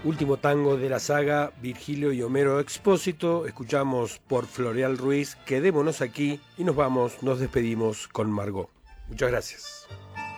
Último tango de la saga Virgilio y Homero Expósito. Escuchamos por Floreal Ruiz Quedémonos aquí y nos despedimos con Margot. Muchas gracias.